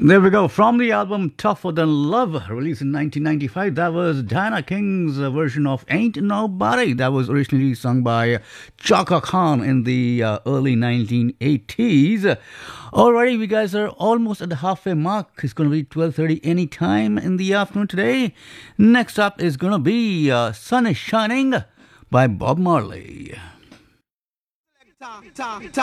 There we go. From the album Tougher Than Love, released in 1995, that was Diana King's version of Ain't Nobody. That was originally sung by Chaka Khan in the early 1980s. Alrighty, we guys are almost at the halfway mark. It's going to be 12:30 any time in the afternoon today. Next up is going to be Sun is Shining by Bob Marley.